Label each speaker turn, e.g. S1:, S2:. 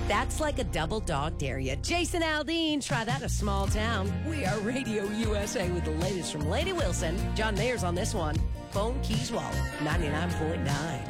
S1: That's like a double dog dare you. Jason Aldean, try that a small town. We are Radio USA with the latest from Lady Wilson. John Mayer's on this one. Phone Keys Wallet, 99.9.